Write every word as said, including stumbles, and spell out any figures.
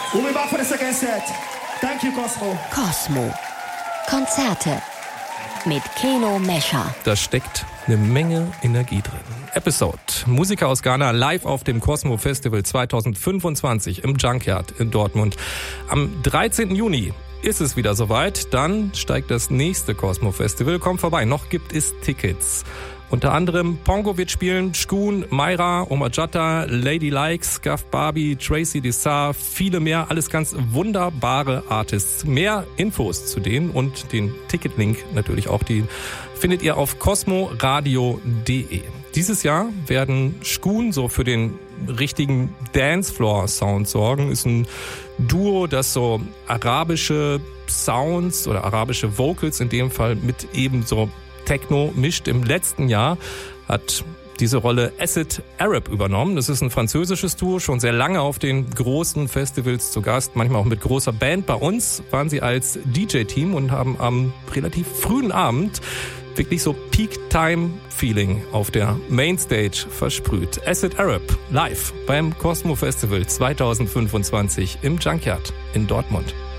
We'll be back for the second set. Thank you, Cosmo. Cosmo. Konzerte mit Keno Mescher. Da steckt eine Menge Energie drin. Episode. Musiker aus Ghana live auf dem Cosmo Festival zwanzig fünfundzwanzig im Junkyard in Dortmund. Am dreizehnten Juni ist es wieder soweit. Dann steigt das nächste Cosmo Festival. Kommt vorbei. Noch gibt es Tickets. Unter anderem Pongo wird spielen, Shkoon, Mayra, Omar-Jatta, Lady Like, Scuff Barbie, Tracy Dessar, viele mehr. Alles ganz wunderbare Artists. Mehr Infos zu denen und den Ticketlink natürlich auch, die findet ihr auf cosmoradio punkt de. Dieses Jahr werden Shkoon so für den richtigen Dancefloor-Sound sorgen. Ist ein Duo, das so arabische Sounds oder arabische Vocals in dem Fall mit eben so Techno mischt. Im letzten Jahr hat diese Rolle Acid Arab übernommen. Das ist ein französisches Duo, schon sehr lange auf den großen Festivals zu Gast, manchmal auch mit großer Band. Bei uns waren sie als D J-Team und haben am relativ frühen Abend wirklich so Peak-Time-Feeling auf der Mainstage versprüht. Acid Arab live beim Cosmo Festival zwanzig fünfundzwanzig im Junkyard in Dortmund.